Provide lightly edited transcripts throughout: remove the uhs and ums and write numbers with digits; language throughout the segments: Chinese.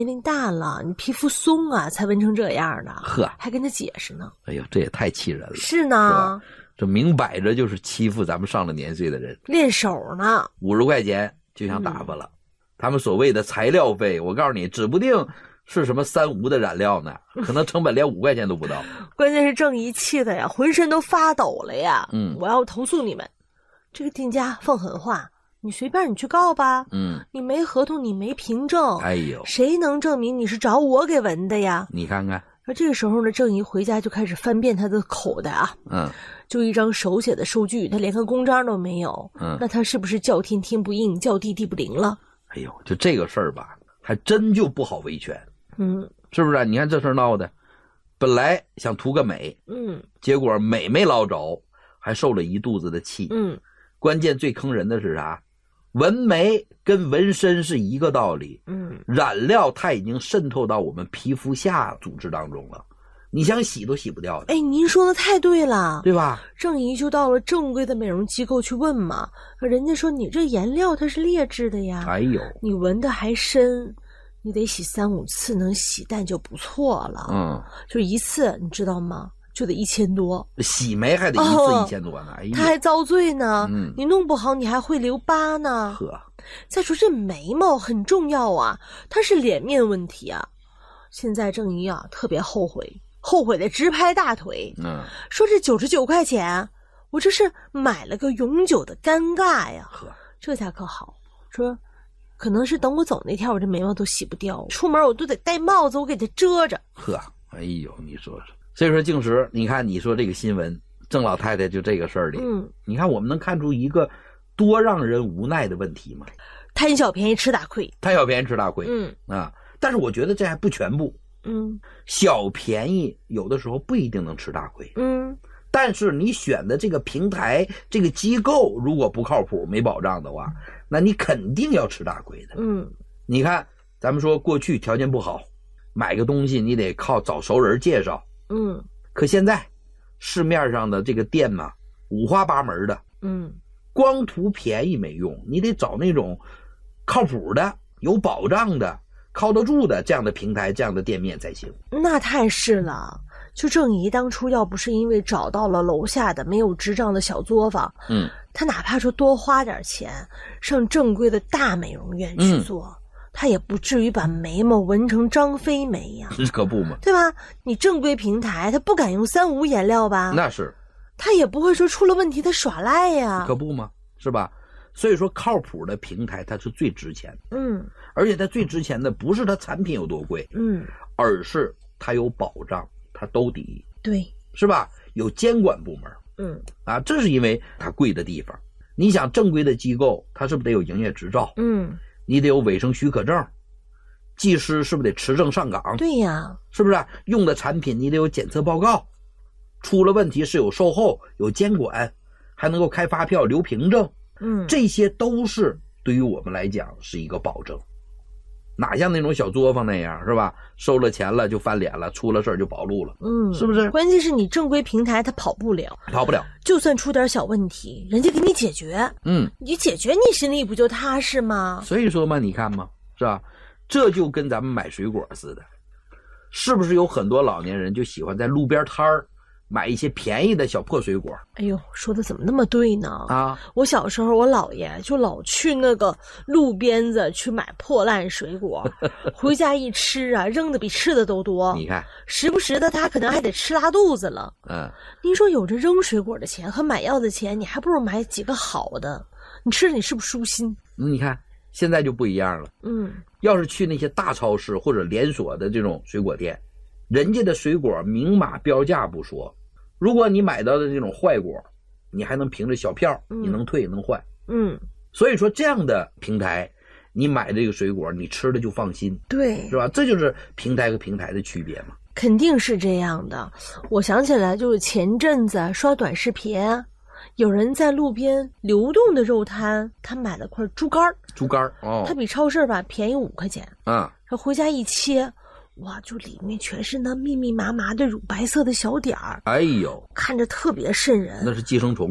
年龄大了，你皮肤松啊，才纹成这样的。 呵， 还跟他解释呢。 哎呦，这也太气人了。 是呢， 这明摆着就是欺负咱们上了年岁的人， 练手呢。 50块钱就想打发了。他们所谓的材料费，我告诉你，指不定是什么3无的染料呢，可能成本连5块钱都不到。 关键是郑怡气的呀，浑身都发抖了呀。我要投诉你们，这个店家放狠话，你随便你去告吧。你没合同，你没凭证， 哎呦， 谁能证明你是找我给纹的呀？ 你看看。 而这个时候呢，郑怡回家就开始翻遍他的口袋啊。就一张手写的收据，他连个公章都没有。那他是不是叫天天不应，叫地地不灵了？ 哎呦，就这个事儿吧，还真就不好维权。是不是？你看这事儿闹的，本来想图个美，结果美没捞着，还受了一肚子的气。关键最坑人的是啥？纹眉跟纹身是一个道理。染料它已经渗透到我们皮肤下组织当中了，你想洗都洗不掉的。 哎，您说的太对了， 对吧？ 郑怡就到了正规的美容机构去问嘛，人家说你这颜料它是劣质的呀。 哎呦， 你纹的还深，你得洗3、5次，能洗淡就不错了。就一次，你知道吗？就得1000多， 洗眉还得一次1000多呢。哎呀， 他还遭罪呢。你弄不好你还会留疤呢。再说这眉毛很重要啊，它是脸面问题啊。现在郑怡啊特别后悔的直拍大腿。说这99块钱，我这是买了个永久的尴尬呀。这下可好，说可能是等我走那天，我这眉毛都洗不掉，出门我都得戴帽子，我给它遮着。 哎呦，你说说。所以说静时，你看你说这个新闻，郑老太太就这个事儿里，你看我们能看出一个多让人无奈的问题吗？ 贪小便宜吃大亏。 但是我觉得这还不全部。小便宜有的时候不一定能吃大亏。但是你选的这个平台这个机构如果不靠谱没保障的话，那你肯定要吃大亏的。你看咱们说过去条件不好，买个东西你得靠找熟人介绍。可现在市面上的这个店嘛，五花八门的。光图便宜没用，你得找那种靠谱的、有保障的、靠得住的这样的平台、这样的店面才行。 那太是了。就郑怡当初要不是因为找到了楼下的没有执照的小作坊，他哪怕说多花点钱上正规的大美容院去做，他也不至于把眉毛纹成张飞眉呀。 可不嘛， 对吧？你正规平台他不敢用3、5颜料吧？ 那是。 他也不会说出了问题他耍赖呀。 可不嘛，是吧？所以说靠谱的平台它是最值钱的。而且它最值钱的不是它产品有多贵，而是它有保障，它兜底。 对， 是吧？有监管部门。这是因为它贵的地方。你想正规的机构它是不是得有营业执照？你得有卫生许可证，技师是不是得持证上岗？ 对呀， 是不是？用的产品你得有检测报告，出了问题是有售后、有监管，还能够开发票、留凭证。这些都是对于我们来讲是一个保证。哪像那种小作坊那样，是吧？收了钱了就翻脸了，出了事儿就跑路了。是不是？ 关键是你正规平台它跑不了，就算出点小问题，人家给你解决。你解决你心里不就踏实吗？ 所以说嘛，你看嘛，是吧？这就跟咱们买水果似的，是不是有很多老年人就喜欢在路边摊儿买一些便宜的小破水果？ 哎呦，说的怎么那么对呢？我小时候我姥爷就老去那个路边子去买破烂水果，回家一吃啊，扔的比吃的都多。 你看， 时不时的他可能还得吃拉肚子了。您说有着扔水果的钱和买药的钱，你还不如买几个好的，你吃了你是不是舒心？ 你看现在就不一样了。要是去那些大超市或者连锁的这种水果店，人家的水果明码标价不说，如果你买到的这种坏果，你还能凭着小票，你能退能换。所以说这样的平台，你买这个水果你吃了就放心。 对， 是吧？这就是平台和平台的区别嘛。 肯定是这样的。我想起来就是前阵子刷短视频，有人在路边流动的肉摊，他买了块猪肝。他比超市吧便宜5块钱。他回家一切，哇，就里面全是那密麻麻的乳白色的小点儿。 哎呦， 看着特别瘆人。 那是寄生虫啊。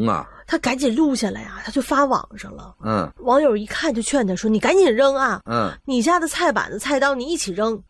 他赶紧录下来啊，他就发网上了。网友一看就劝他说：“你赶紧扔啊！你家的菜板子、菜刀你一起扔。”